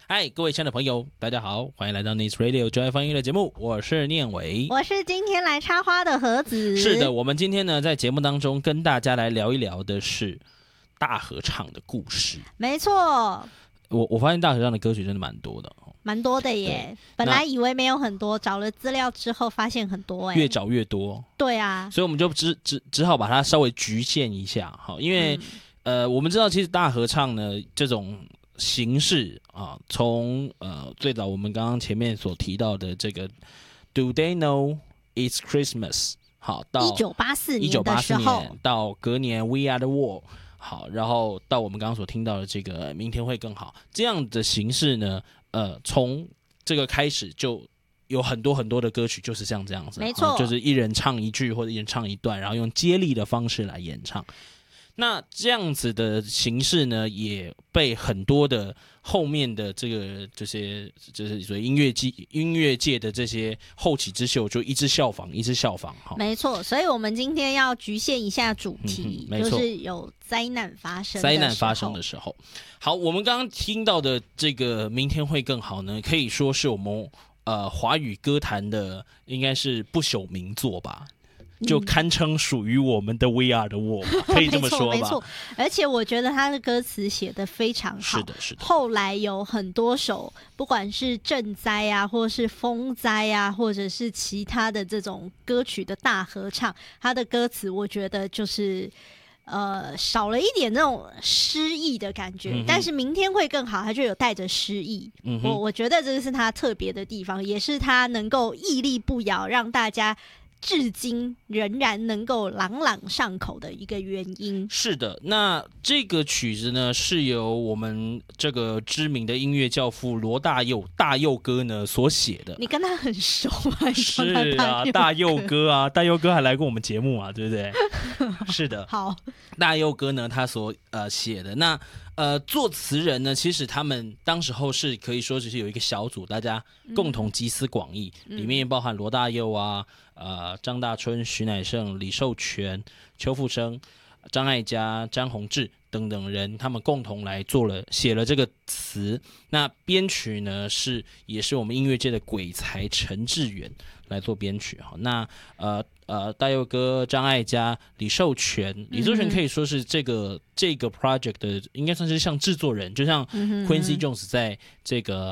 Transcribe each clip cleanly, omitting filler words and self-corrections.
嗨，各位亲爱的朋友，大家好，欢迎来到 Nice Radio 就爱放音乐的节目，我是念伟， 我是今天来插花的盒子。 是的，我们今天呢在节目当中跟大家来聊一聊的是大合唱的故事。 没错， 我发现大合唱的歌曲真的蛮多的， 蛮多的耶。本来以为没有很多，找了资料之后发现很多越找越多。 对啊， 所以我们就只好把它稍微局限一下，因为、我们知道其实大合唱呢这种形式啊，从最早我们刚刚前面所提到的这个 Do They Know It's Christmas 好，到 1984年的时候， 到隔年 We Are the World 好，然后到我们刚刚所听到的这个明天会更好这样的形式呢，从这个开始就有很多很多的歌曲就是像这样子， 没错， 就是一人唱一句或者一人唱一段，然后用接力的方式来演唱。那这样子的形式呢，也被很多的后面的这些就是所谓音乐界的这些后起之秀就一直效仿没错，所以我们今天要局限一下主题，就是有灾难发生的时候。 好，我们刚刚听到的这个明天会更好呢，可以说是我们华语歌坛的应该是不朽名作吧。就堪称属于我们的 We Are the World 可以这么说吧。 没错，而且我觉得他的歌词写得非常好。 是的。 后来有很多首，不管是赈灾啊，或是风灾啊，或者是其他的这种歌曲的大合唱，他的歌词我觉得就是少了一点那种诗意的感觉，但是明天会更好，他就有带着诗意。我觉得这个是他特别的地方，也是他能够屹立不摇，让大家至今仍然能够朗朗上口的一个原因。 是的，那这个曲子呢，是由我们这个知名的音乐教父罗大佑哥呢所写的。 你跟他很熟吗？ 是啊，大佑哥啊，大佑哥还来过我们节目啊，对不对？是的， 好， 大佑哥呢，他所写的那作词人呢，其实他们当时候是可以说只是有一个小组，大家共同集思广益，里面也包含罗大佑啊。张大春、徐乃盛、李寿全、邱富生、张艾嘉、张宏志等等人，他们共同来写了这个词。那编曲呢也是我们音乐界的鬼才陈志远来做编曲哈。那大佑哥、张艾嘉、李寿全可以说是这个 project 的应该算是像制作人，就像 Quincy Jones 在这个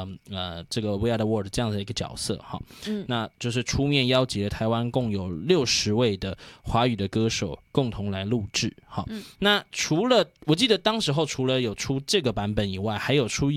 We Are the World 这样的一个角色哈。那就是出面邀集了台湾共有60位的华语的歌手共同来录制哈。那我记得当时候除了有出这个版本以外，还有出